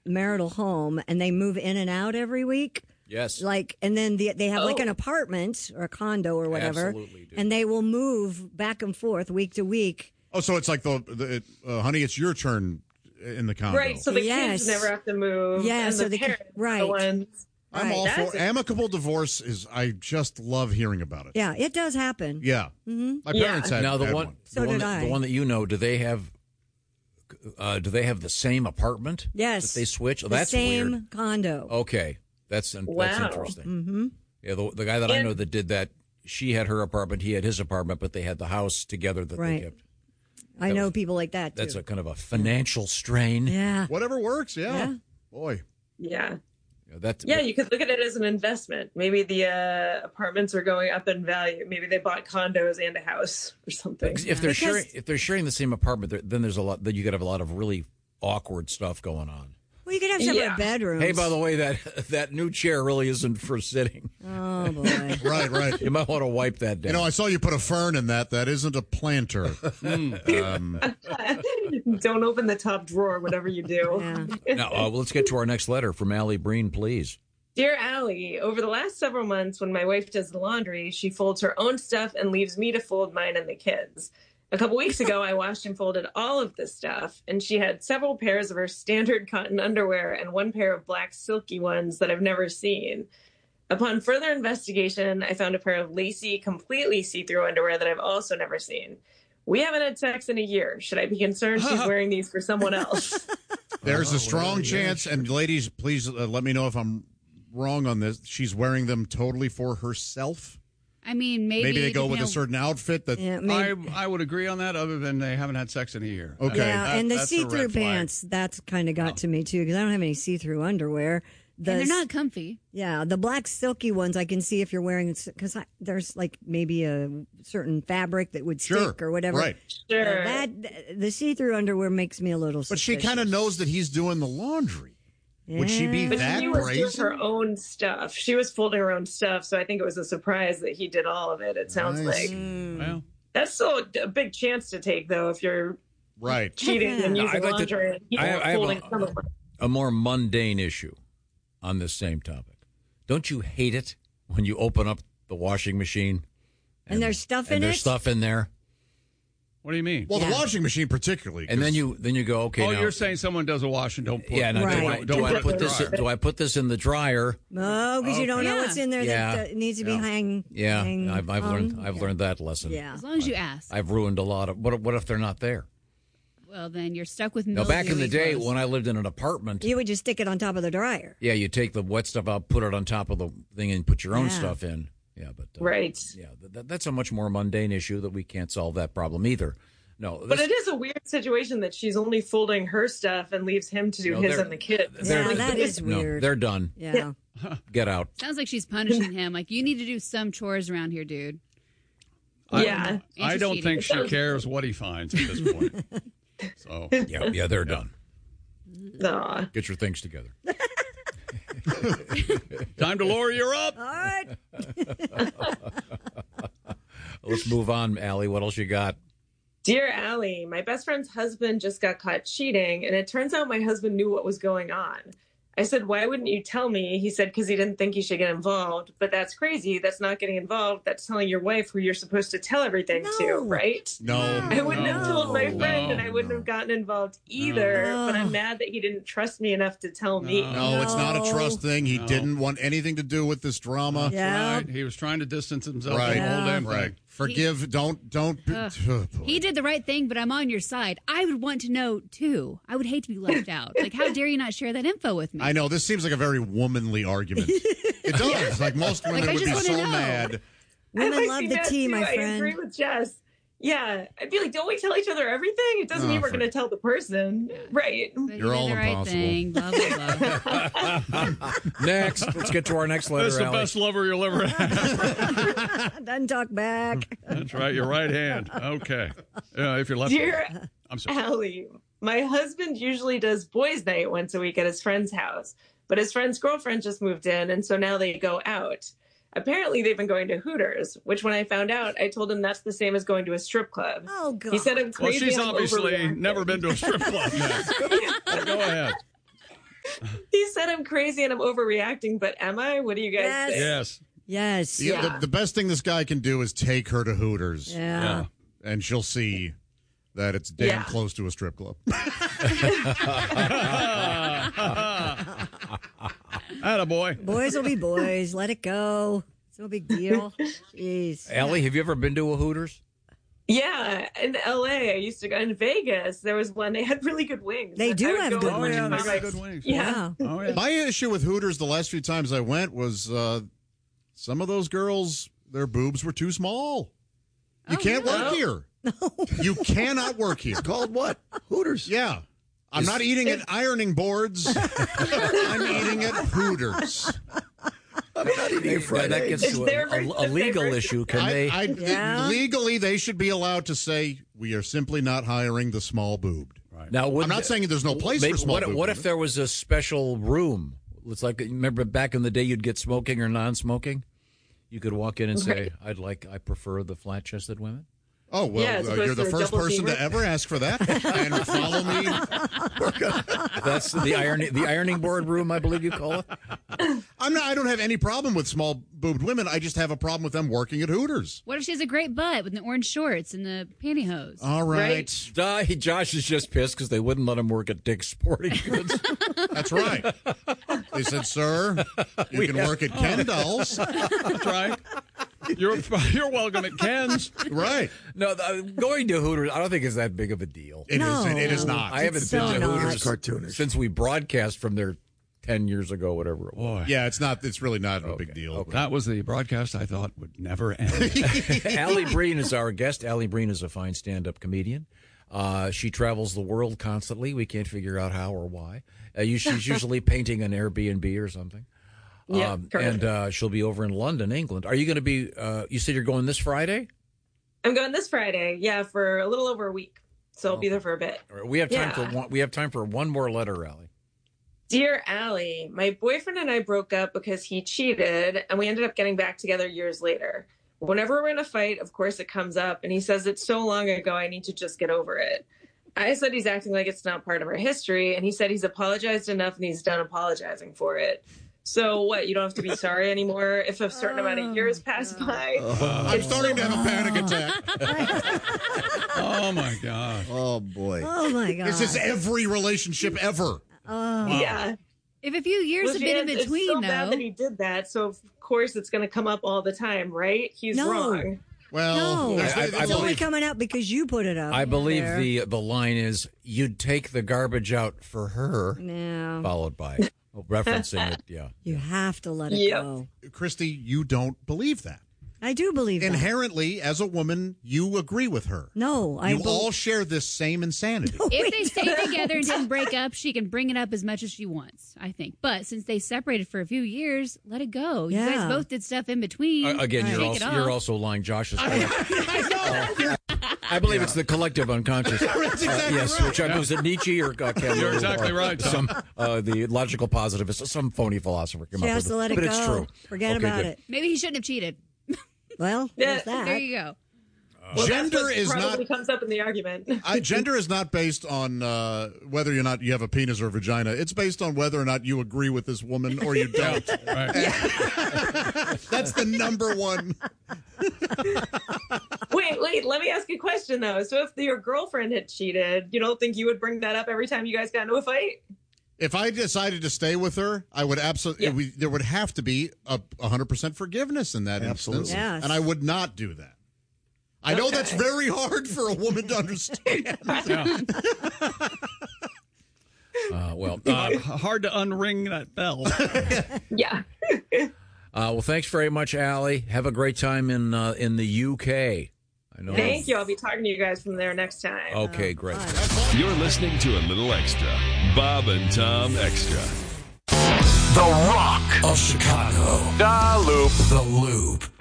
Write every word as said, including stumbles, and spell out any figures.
marital home and they move in and out every week. Yes. Like, and then the, they have Oh. like an apartment or a condo or whatever. Absolutely do. And they will move back and forth week to week. Oh, so it's like the, the uh, honey, it's your turn in the condo. Right, so the Yes. kids never have to move. Yeah, and so the the ki- parents are right. the ones. I'm Right. all That's for a- amicable divorce. Is I just love hearing about it. Yeah, it does happen. Yeah. Mm-hmm. My Yeah. parents had, now the had one, one. So the one did that, I. the one that you know, do they have? Uh, do they have the same apartment? Yes. That they switch. Oh, The that's same weird. condo. Okay, that's that's Wow. interesting. Mm-hmm. Yeah, the, the guy that I And- know that did that, she had her apartment, he had his apartment, but they had the house together that Right. they kept. I know people like that, too. That's a kind of a financial strain. Yeah. Whatever works, yeah. Yeah. Boy. Yeah. Yeah, that's Yeah, you could look at it as an investment. Maybe the uh, apartments are going up in value. Maybe they bought condos and a house or something. If they're Because- sharing, if they're sharing the same apartment, there- then there's a lot. Then you could have a lot of really awkward stuff going on. Well, you could have separate Yeah. bedrooms. Hey, by the way, that that new chair really isn't for sitting. Oh, boy. Right, right. You might want to wipe that down. You know, I saw you put a fern in that. That isn't a planter. um, Don't open the top drawer, whatever you do. Yeah. now, uh, let's get to our next letter from Allie Breen, please. Dear Allie, over the last several months, when my wife does the laundry, she folds her own stuff and leaves me to fold mine and the kids. A couple weeks ago, I washed and folded all of this stuff, and she had several pairs of her standard cotton underwear and one pair of black silky ones that I've never seen. Upon further investigation, I found a pair of lacy, completely see-through underwear that I've also never seen. We haven't had sex in a year. Should I be concerned she's wearing these for someone else? there's a strong chance, and ladies, please uh, let me know if I'm wrong on this. She's wearing them totally for herself. I mean, maybe Maybe they go with depending a on- certain outfit that. Yeah, I, maybe, I would agree on that, other than they haven't had sex in a year. Okay. yeah, That- and the that's a see-through red flag. pants, that's kind of got to me, too, because I don't have any see-through underwear. The, and they're not comfy. Yeah, the black silky ones I can see if you're wearing, because there's like maybe a certain fabric that would Sure. stick or whatever. Right. Sure. Uh, that the see-through underwear makes me a little But she suspicious. kind of knows that he's doing the laundry. Would she be Yeah. But that she was brazen? doing her own stuff. She was folding her own stuff, so I think it was a surprise that he did all of it. It sounds Nice. like Mm. Well, that's still a big chance to take, though, if you're Right. cheating and Yeah. using I'd like to- laundry and you I know, have- I have folding a- some of it. A more mundane issue on this same topic. Don't you hate it when you open up the washing machine And there's stuff in and there's it? stuff in there, what do you mean? Well, Yeah. the washing machine particularly. and then 'cause- you then you go, okay, oh, now, you're saying someone does a wash and don't put yeah, now, do, I, Right. do I Don't put in the this? dryer. Do I put this in the dryer? No, because you don't know Yeah. what's in there Yeah. that uh, needs to be Yeah. hang. Yeah, hang I've, I've hung. learned I've Yeah. learned that lesson. Yeah. As long as you ask. I've ruined a lot of. What what if they're not there? Well, then you're stuck with Now, back in the mildewy day clothes. when I lived in an apartment, You would just stick it on top of the dryer. yeah, you take the wet stuff out, put it on top of the thing, and put your own Yeah. stuff in. Yeah, but uh, Right. Yeah, that, that's a much more mundane issue that we can't solve that problem either. No, But this- it is a weird situation that she's only folding her stuff and leaves him to do No, his they're- and the kids. they're- Yeah, that is no, weird. they're done. Yeah. Get out. Sounds like she's punishing him. Like, you need to do some chores around here, dude. Yeah. I she's don't cheating. think she cares what he finds at this point. So Yeah, yeah, they're done. Aw. Get your things together. time to lower your up. All right. Let's move on, Allie. What else you got? Dear Allie, my best friend's husband just got caught cheating, and it turns out my husband knew what was going on. I said, why wouldn't you tell me? He said, because he didn't think he should get involved. But that's crazy. That's not getting involved. That's telling your wife who you're supposed to tell everything No. to, right? No. I wouldn't have told my No, friend, and I no, wouldn't no. have gotten involved either. No. But I'm mad that he didn't trust me enough to tell me. No, it's not a No. trust thing. He No. didn't want anything to do with this drama. Yeah. Right. He was trying to distance himself Right. from the whole Yeah. damn Right. thing. Forgive. don't. Don't. Ugh. Oh, boy. He did the right thing, but I'm on your side. I would want to know, too. I would hate to be left out. Like, how dare you not share that info with me? I know this seems like a very womanly argument. It does. Like most women Like, I would be just so wanna know. mad. I Women might love be the mad tea, too. my I friend. agree with Jess. Yeah, I'd be like, don't we tell each other everything? It doesn't Oh, mean we're for- going to tell the person, right? But You're he all did the right impossible. thing. Blah, blah, blah. Next, let's get to our next letter, That's the Allie. best lover you'll ever have. Doesn't talk back. That's right. Your right hand. Okay. Yeah, if you're left. Dear I'm sorry. Allie, my husband usually does boys' night once a week at his friend's house, but his friend's girlfriend just moved in, and so now they go out. Apparently, they've been going to Hooters, which when I found out, I told him that's the same as going to a strip club. Oh, God. He said I'm Well, crazy. she's I'm obviously overreacting. never been to a strip club yet. So go ahead. He said I'm crazy and I'm overreacting, but am I? What do you guys Yes. think? Yes. Yes. Yeah, Yeah. The, the best thing this guy can do is take her to Hooters, Yeah. and she'll see that it's damn Yeah. close to a strip club. Attaboy. Boys will be boys. Let it go. It's no big deal. Jeez. Allie, have you ever been to a Hooters? Yeah, in L A, I used to go in Vegas. There was one. They had really good wings. They do I would have go good with wings. my Oh, yeah, they got wife. good wings. Yeah. Oh, yeah. My issue with Hooters the last few times I went was uh, some of those girls, their boobs were too small. You Oh, can't really? work here. You cannot work here. Called what? Hooters. Yeah. I'm not eating at ironing boards. I'm eating at Hooters. I'm not eating Yeah, Friday. that gets It's to their a, version a, a of legal favorite. issue. Can I, they? I, Yeah. Legally, they should be allowed to say, we are simply not hiring the small boobed. now, would I'm not saying there's no place maybe- for small what, boobed what if women. there was a special room? It's like, remember back in the day, you'd get smoking or non-smoking. You could walk in and say, "I'd like, I prefer the flat-chested women." Oh, well, Yeah, as uh, opposed you're the to a first double person to teamer. ever ask for that. And follow me. That's the ironing, the ironing board room, I believe you call it. I'm not, I don't have any problem with small boobed women. I just have a problem with them working at Hooters. What if she has a great butt with the orange shorts and the pantyhose? All right. Right. Uh, he- Josh is just pissed because they wouldn't let him work at Dick's Sporting Goods. That's right. They said, sir, you can work at Ken Dolls. That's right. You're you're welcome at Ken's. Right. No, the, going to Hooters, I don't think is that big of a deal. It is. No. It is not. I haven't It's been so to not. Hooters Cartoonish. since we broadcast from there ten years ago, whatever it was. Boy, Yeah, it's not. It's really not a big deal. that was the broadcast I thought would never end. Allie Breen is our guest. Allie Breen is a fine stand-up comedian. Uh, she travels the world constantly. We can't figure out how or why. Uh, you, she's usually painting an Airbnb or something. Yeah, Um, correct. and uh, she'll be over in London, England. Are you going to be, uh, you said you're going this Friday? I'm going this Friday. Yeah, for a little over a week. So I'll be there for a bit. All right, We have time Yeah. for one, we have time for one more letter, Allie. Dear Allie, my boyfriend and I broke up because he cheated, and we ended up getting back together years later. Whenever we're in a fight, of course it comes up, and he says it's so long ago, I need to just get over it. I said he's acting like it's not part of our history, and he said he's apologized enough and he's done apologizing for it. So what, you don't have to be sorry anymore if a certain amount of years pass by? I'm starting to have a panic attack. Oh my God. Oh, boy. Oh, my God. This is every relationship ever. Yeah. If a few years Well, have been in Jan, between, it's so though. bad that he did that, so of course it's going to come up all the time, right? He's No. wrong. Well, No, there's- I- I it's it's only believe- coming out because you put it up. I believe there. the the line is, you'd take the garbage out for her, No, followed by, oh, referencing it, yeah. you have to let it Yep. go. Christy, you don't believe that. I do believe that. Inherently, as a woman, you agree with her. No, I You bel- all share this same insanity. If they stayed together and didn't break up, she can bring it up as much as she wants, I think. But since they separated for a few years, let it go. You Yeah. guys both did stuff in between. Uh, again, you're Shake it also, you're off. also lying. Josh is correct. I believe it's the collective unconscious. Uh, exactly yes, right. which I was it Nietzsche or uh, Camus You're exactly or right, Tom. Some uh, the logical positivist, some phony philosopher came She up has with to let it but go. it's true. Forget Okay, about good. it. Maybe he shouldn't have cheated. Well, Yeah, there's that. There you go. Well, Gender that's what is probably not- comes up in the argument. I, gender is not based on uh, whether or not you have a penis or a vagina. It's based on whether or not you agree with this woman or you don't. Right. That's the number one. Wait, wait, let me ask you a question though. So if your girlfriend had cheated, you don't think you would bring that up every time you guys got into a fight? If I decided to stay with her, I would absolutely. Yeah. We, there would have to be a one hundred percent forgiveness in that Absolutely. instance, Yes. and I would not do that. I know Okay. that's very hard for a woman to understand. Yeah. Uh, well, Uh, uh, hard to unring that bell. Yeah. uh, well, thanks very much, Allie. Have a great time in uh, in the U K. I know. Thank you. I'll be talking to you guys from there next time. Okay, great. You're listening to a little extra. Bob and Tom Extra. The Rock of Chicago. The Loop. The Loop.